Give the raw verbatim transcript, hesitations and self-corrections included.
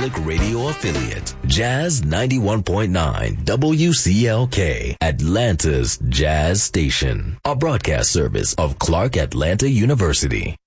Public Radio affiliate, Jazz ninety-one point nine W C L K, Atlanta's Jazz Station, a broadcast service of Clark Atlanta University.